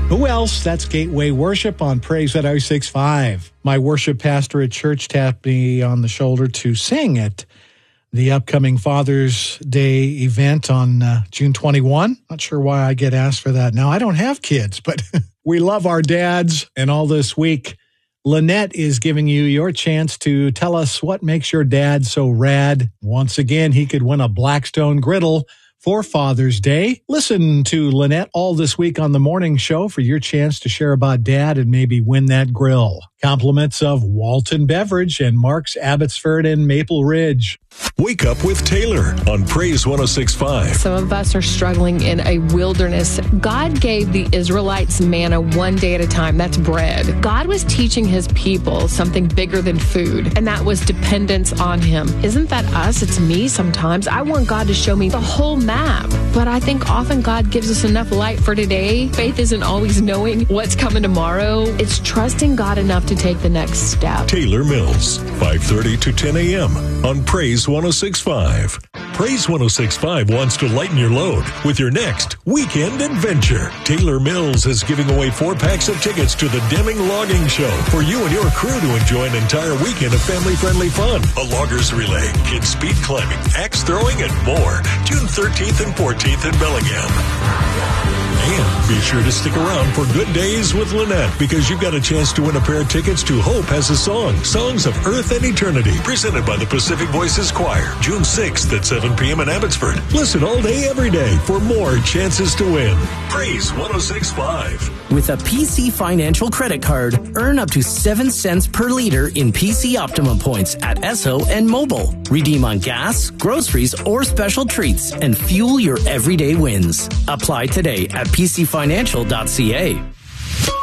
Who else? That's Gateway Worship on Praise at 106.5. My worship pastor at church tapped me on the shoulder to sing at the upcoming Father's Day event on June 21. Not sure why I get asked for that now. I don't have kids, but we love our dads. And all this week, Lynette is giving you your chance to tell us what makes your dad so rad. Once again, he could win a Blackstone griddle for Father's Day. Listen to Lynette all this week on the morning show for your chance to share about dad and maybe win that grill. Compliments of Walton Beverage and Mark's Abbotsford and Maple Ridge. Wake up with Taylor on Praise 106.5. Some of us are struggling in a wilderness. God gave the Israelites manna one day at a time. That's bread. God was teaching his people something bigger than food, and that was dependence on him. Isn't that us? It's me sometimes. I want God to show me the whole map, but I think often God gives us enough light for today. Faith isn't always knowing what's coming tomorrow. It's trusting God enough to take the next step. Taylor Mills, 5:30 to 10 a.m. on Praise 106.5. Praise 106.5 wants to lighten your load with your next weekend adventure. Taylor Mills is giving away 4 packs of tickets to the Deming Logging Show for you and your crew to enjoy an entire weekend of family-friendly fun. A loggers relay, kids speed climbing, axe throwing, and more. June 13th and 14th in Bellingham. And be sure to stick around for Good Days with Lynette, because you've got a chance to win a pair of tickets to Hope Has a Song, Songs of Earth and Eternity, presented by the Pacific Voices Choir, June 6th at 7 p.m. in Abbotsford. Listen all day, every day for more chances to win. Praise 106.5. With a PC Financial credit card, earn up to 7 cents per liter in PC Optimum points at Esso and Mobile. Redeem on gas, groceries, or special treats and fuel your everyday wins. Apply today at pcfinancial.ca.